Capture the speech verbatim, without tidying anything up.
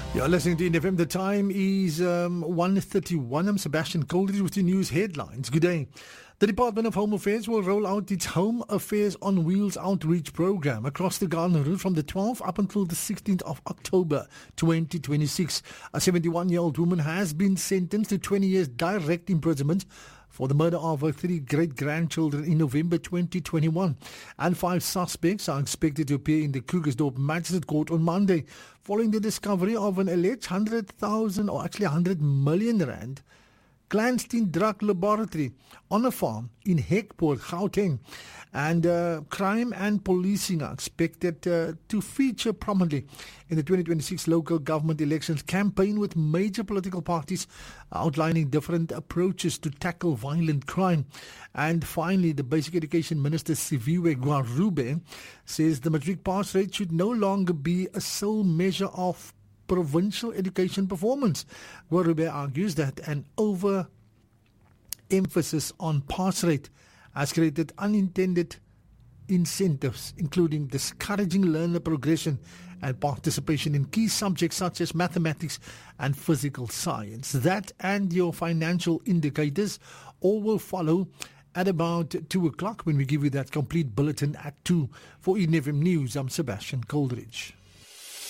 You're listening to N F M. The time is um, one thirty-one. I'm Sebastian Coldridge with the news headlines. Good day. The Department of Home Affairs will roll out its Home Affairs on Wheels outreach program across the Garden Route from the twelfth up until the sixteenth of October twenty twenty-six. A seventy-one-year-old woman has been sentenced to twenty years direct imprisonment for the murder of her three great-grandchildren in November twenty twenty-one. And five suspects are expected to appear in the Krugersdorp Magistrate Court on Monday following the discovery of an alleged one hundred thousand or actually one hundred million rand clandestine drug laboratory on a farm in Hekpoort, Gauteng. And uh, crime and policing are expected uh, to feature prominently in the twenty twenty-six local government elections campaign, with major political parties outlining different approaches to tackle violent crime. And finally, the Basic Education Minister Siviwe Gwarube says the matric pass rate should no longer be a sole measure of provincial education performance. Gwarube argues that an over emphasis on pass rate has created unintended incentives, including discouraging learner progression and participation in key subjects such as mathematics and physical science. That and your financial indicators all will follow at about two o'clock when we give you that complete bulletin at two. For E N F M News, I'm Sebastian Coldridge.